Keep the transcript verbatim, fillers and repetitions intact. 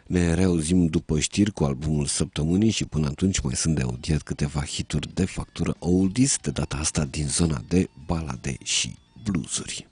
Ne reauzim după știri cu albumul săptămânii și până atunci mai sunt de audiat câteva hituri de factură oldies, de data asta din zona de balade și bluesuri.